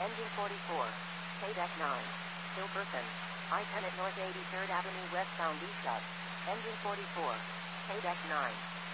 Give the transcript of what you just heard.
Engine 44. KDEC 9. Still person. I-10 at North 83rd Avenue westbound B-Sub. Engine 44. KDEC 9.